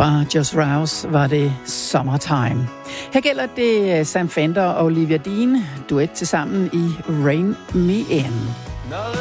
Fra Just Rouse var det Summertime. Her gælder det Sam Fender og Olivia Dean, duet til sammen i Rain Me In.